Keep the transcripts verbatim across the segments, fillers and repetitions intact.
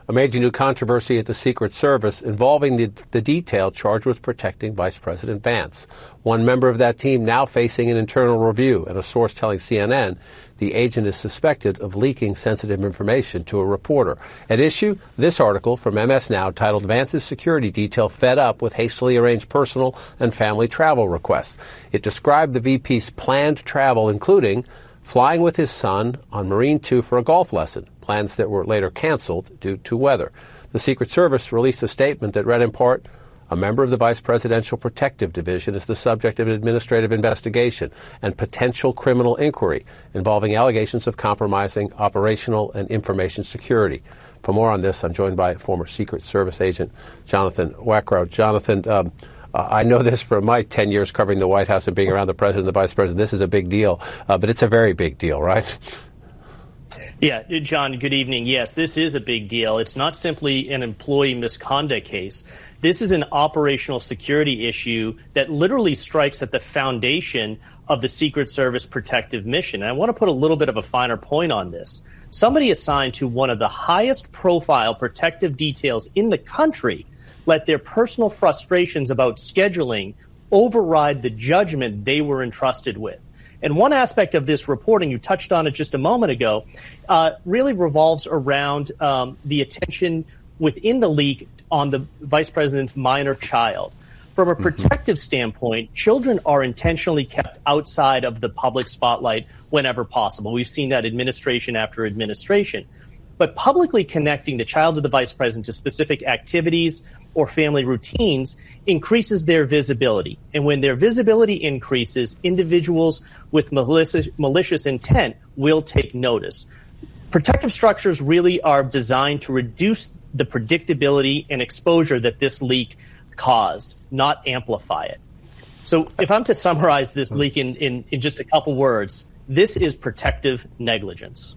A major new controversy at the Secret Service involving the, the detail charged with protecting Vice President Vance. One member of that team now facing an internal review, and a source telling C N N the agent is suspected of leaking sensitive information to a reporter. At issue, this article from M S Now titled Vance's Security Detail Fed Up with Hastily Arranged Personal and Family Travel Requests. It described the V P's planned travel, including flying with his son on Marine two for a golf lesson, plans that were later canceled due to weather. The Secret Service released a statement that read in part, a member of the Vice Presidential Protective Division is the subject of an administrative investigation and potential criminal inquiry involving allegations of compromising operational and information security. For more on this, I'm joined by former Secret Service agent Jonathan Wackrow. Jonathan, um, Uh, I know this from my ten years covering the White House and being around the president and the vice president. This is a big deal, uh, but it's a very big deal, right? Yeah, John, good evening. Yes, this is a big deal. It's not simply an employee misconduct case. This is an operational security issue that literally strikes at the foundation of the Secret Service protective mission. And I want to put a little bit of a finer point on this. Somebody assigned to one of the highest profile protective details in the country let their personal frustrations about scheduling override the judgment they were entrusted with. And one aspect of this reporting, you touched on it just a moment ago, uh, really revolves around um, the attention within the leak on the vice president's minor child. From a protective mm-hmm. standpoint, children are intentionally kept outside of the public spotlight whenever possible. We've seen that administration after administration. But publicly connecting the child of the vice president to specific activities or family routines increases their visibility. And when their visibility increases, individuals with malicious, malicious intent will take notice. Protective structures really are designed to reduce the predictability and exposure that this leak caused, not amplify it. So if I'm to summarize this leak in, in, in just a couple words, this is protective negligence.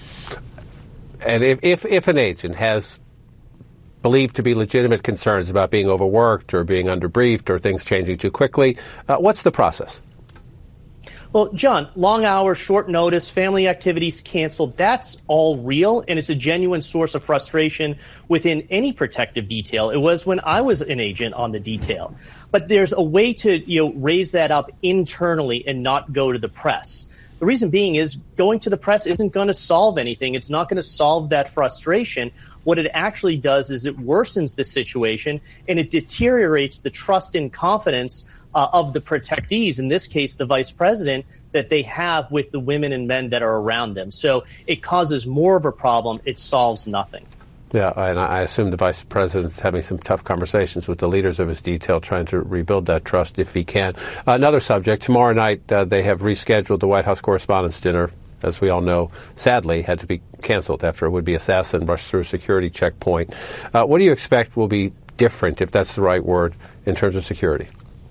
And if, if, if an agent has believed to be legitimate concerns about being overworked or being underbriefed or things changing too quickly, uh, what's the process? Well, John, long hours, short notice, family activities canceled, that's all real, and it's a genuine source of frustration within any protective detail. It was when I was an agent on the detail. But there's a way to, you know, raise that up internally and not go to the press. The reason being is going to the press isn't going to solve anything. It's not going to solve that frustration. What it actually does is it worsens the situation and it deteriorates the trust and confidence uh, of the protectees, in this case, the vice president, that they have with the women and men that are around them. So it causes more of a problem. It solves nothing. Yeah, and I assume the vice president's having some tough conversations with the leaders of his detail, trying to rebuild that trust if he can. Uh, another subject, tomorrow night uh, they have rescheduled the White House Correspondents' Dinner. As we all know, sadly, had to be canceled after a would-be assassin rushed through a security checkpoint. Uh, what do you expect will be different, if that's the right word, in terms of security?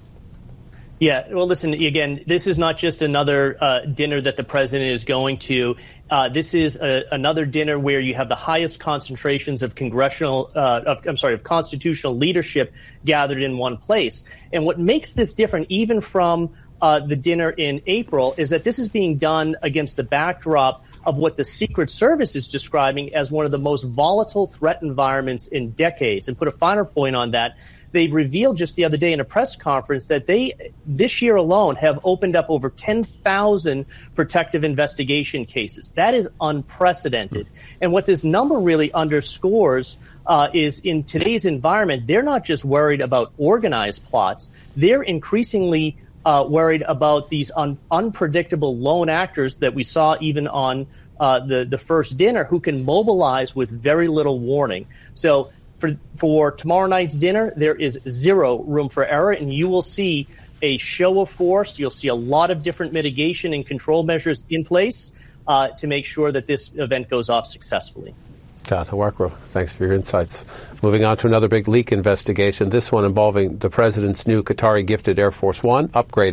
Yeah, well, listen, again, this is not just another uh, dinner that the president is going to. Uh, this is a, another dinner where you have the highest concentrations of congressional, uh, of, I'm sorry, of constitutional leadership gathered in one place. And what makes this different, even from uh, the dinner in April, is that this is being done against the backdrop of what the Secret Service is describing as one of the most volatile threat environments in decades. And put a finer point on that, they revealed just the other day in a press conference that they, this year alone, have opened up over ten thousand protective investigation cases. That is unprecedented. And what this number really underscores uh, is in today's environment, they're not just worried about organized plots. They're increasingly uh, worried about these un- unpredictable lone actors that we saw even on uh, the, the first dinner, who can mobilize with very little warning. So For, for tomorrow night's dinner, there is zero room for error, and you will see a show of force. You'll see a lot of different mitigation and control measures in place uh, to make sure that this event goes off successfully. Jonathan Wackrow, thanks for your insights. Moving on to another big leak investigation, this one involving the president's new Qatari-gifted Air Force One, upgraded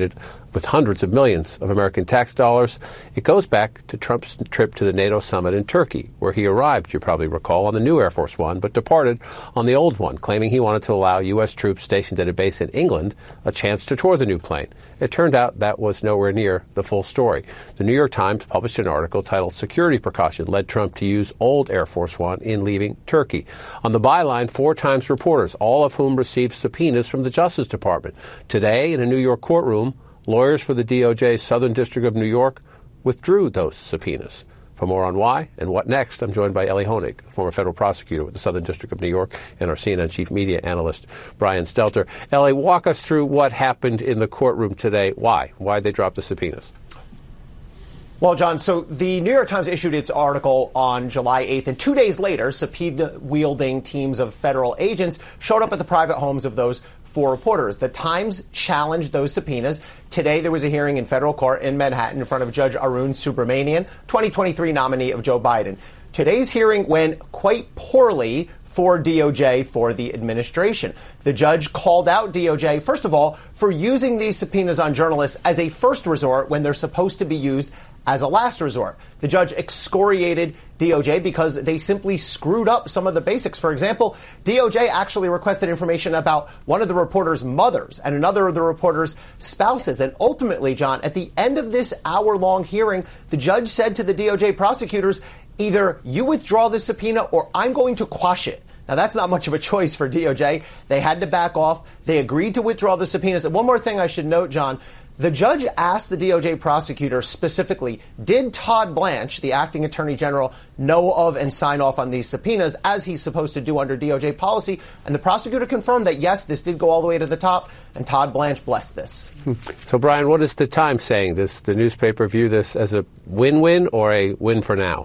with hundreds of millions of American tax dollars. It goes back to Trump's trip to the NATO summit in Turkey, where he arrived, you probably recall, on the new Air Force One, but departed on the old one, claiming he wanted to allow U S troops stationed at a base in England a chance to tour the new plane. It turned out that was nowhere near the full story. The New York Times published an article titled "Security Precaution Led Trump to Use Old Air Force One in Leaving Turkey." On the byline, four Times reporters, all of whom received subpoenas from the Justice Department. Today, in a New York courtroom, lawyers for the D O J's Southern District of New York withdrew those subpoenas. For more on why and what next, I'm joined by Elie Honig, former federal prosecutor with the Southern District of New York, and our C N N chief media analyst, Brian Stelter. Elie, walk us through what happened in the courtroom today. Why? Why they dropped the subpoenas? Well, John, so the New York Times issued its article on July eighth, and two days later, subpoena-wielding teams of federal agents showed up at the private homes of those four reporters. The Times challenged those subpoenas. Today, there was a hearing in federal court in Manhattan in front of Judge Arun Subramanian, twenty twenty-three nominee of Joe Biden. Today's hearing went quite poorly for D O J, for the administration. The judge called out D O J, first of all, for using these subpoenas on journalists as a first resort when they're supposed to be used as a last resort. The judge excoriated D O J because they simply screwed up some of the basics. For example, D O J actually requested information about one of the reporter's mothers and another of the reporter's spouses. And ultimately, John, at the end of this hour-long hearing, the judge said to the D O J prosecutors, either you withdraw the subpoena or I'm going to quash it. Now, that's not much of a choice for D O J. They had to back off. They agreed to withdraw the subpoenas. And one more thing I should note, John, the judge asked the D O J prosecutor specifically, did Todd Blanche, the acting attorney general, know of and sign off on these subpoenas as he's supposed to do under D O J policy? And the prosecutor confirmed that, yes, this did go all the way to the top, and Todd Blanche blessed this. So, Brian, what is the Times saying? Does the newspaper view this as a win-win or a win for now?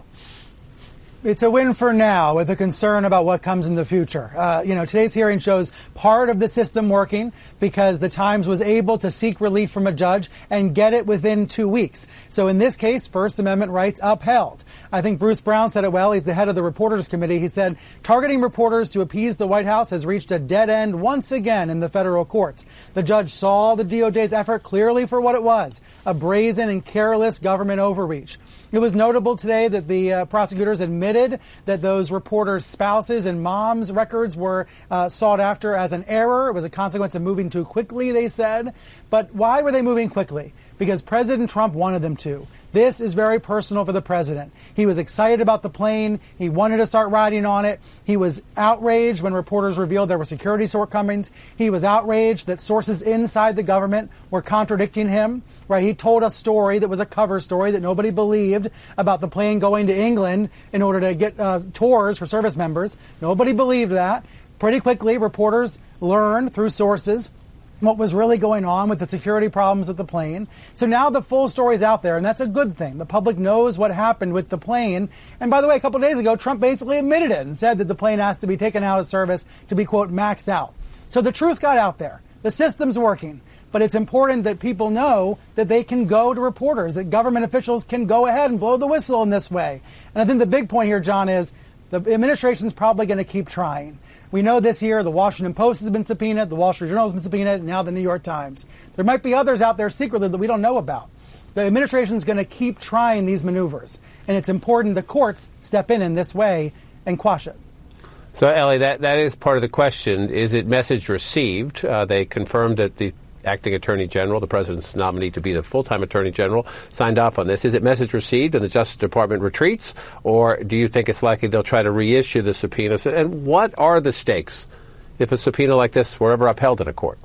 It's a win for now, with a concern about what comes in the future. Uh, you know, today's hearing shows part of the system working because the Times was able to seek relief from a judge and get it within two weeks. So in this case, First Amendment rights upheld. I think Bruce Brown said it well. He's the head of the Reporters Committee. He said, targeting reporters to appease the White House has reached a dead end once again in the federal courts. The judge saw the D O J's effort clearly for what it was, a brazen and careless government overreach. It was notable today that the uh, prosecutors admitted that those reporters' spouses and moms' records were uh, sought after as an error. It was a consequence of moving too quickly, they said. But why were they moving quickly? Because President Trump wanted them to. This is very personal for the president. He was excited about the plane. He wanted to start riding on it. He was outraged when reporters revealed there were security shortcomings. He was outraged that sources inside the government were contradicting him. Right? He told a story that was a cover story that nobody believed about the plane going to England in order to get uh, tours for service members. Nobody believed that. Pretty quickly, reporters learned through sources what was really going on with the security problems with the plane. So now the full story's out there, and that's a good thing. The public knows what happened with the plane. And by the way, a couple of days ago, Trump basically admitted it and said that the plane has to be taken out of service to be, quote, maxed out. So the truth got out there. The system's working. But it's important that people know that they can go to reporters, that government officials can go ahead and blow the whistle in this way. And I think the big point here, John, is the administration's probably going to keep trying. We know this year the Washington Post has been subpoenaed, the Wall Street Journal has been subpoenaed, and now the New York Times. There might be others out there secretly that we don't know about. The administration is going to keep trying these maneuvers, and it's important the courts step in in this way and quash it. So, Elie, that, that is part of the question. Is it message received? Uh, they confirmed that the acting attorney general, the president's nominee to be the full-time attorney general, signed off on this. Is it message received and the Justice Department retreats, or do you think it's likely they'll try to reissue the subpoenas? And what are the stakes if a subpoena like this were ever upheld in a court?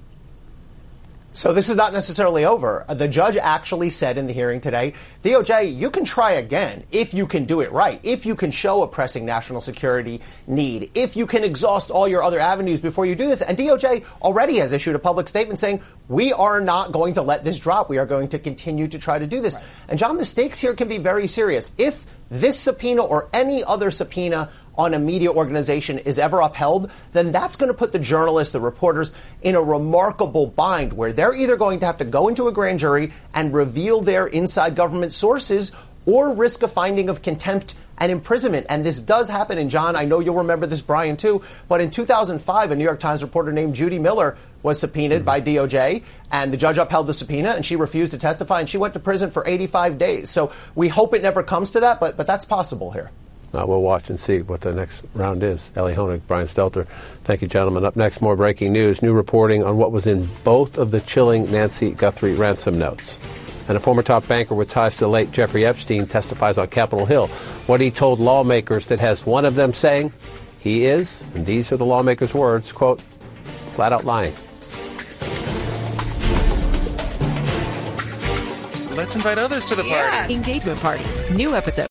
So this is not necessarily over. The judge actually said in the hearing today, D O J, you can try again if you can do it right, if you can show a pressing national security need, if you can exhaust all your other avenues before you do this. And D O J already has issued a public statement saying, we are not going to let this drop. We are going to continue to try to do this. Right. And, John, the stakes here can be very serious. If this subpoena or any other subpoena on a media organization is ever upheld, then that's going to put the journalists, the reporters, in a remarkable bind where they're either going to have to go into a grand jury and reveal their inside government sources or risk a finding of contempt and imprisonment. And this does happen. And John, I know you'll remember this, Brian, too, but in two thousand five, a New York Times reporter named Judy Miller was subpoenaed mm-hmm. by D O J, and the judge upheld the subpoena, and she refused to testify, and she went to prison for eighty-five days. So we hope it never comes to that, but but that's possible here. Uh, we'll watch and see what the next round is. Elie Honig, Brian Stelter. Thank you, gentlemen. Up next, more breaking news. New reporting on what was in both of the chilling Nancy Guthrie ransom notes. And a former top banker with ties to the late Jeffrey Epstein testifies on Capitol Hill. What he told lawmakers that has one of them saying he is, and these are the lawmakers' words, quote, flat out lying. Let's invite others to the yeah. party. Engagement party. New episode